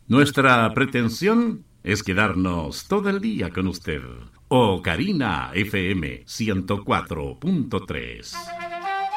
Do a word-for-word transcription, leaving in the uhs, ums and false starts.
Nuestra pretensión es quedarnos todo el día con usted. Ocarina F M ciento cuatro punto tres.